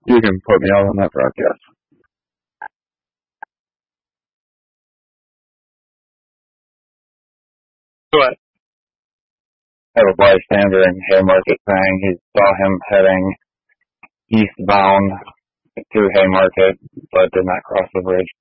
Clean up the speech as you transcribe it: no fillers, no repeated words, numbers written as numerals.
You can put me out on that broadcast. What? I have a bystander in Haymarket saying he saw him heading eastbound through Haymarket, but did not cross the bridge.